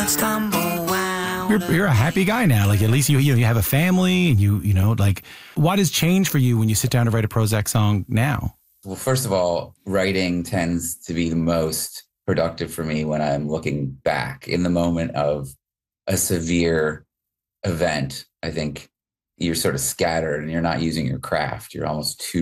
You're a happy guy now. Like, at least you have a family, and you know, like, what has changed for you when you sit down to write a Prozac song now? Well, first of all, writing tends to be the most productive for me when I'm looking back in the moment of a severe event. I think you're sort of scattered and you're not using your craft. You're almost too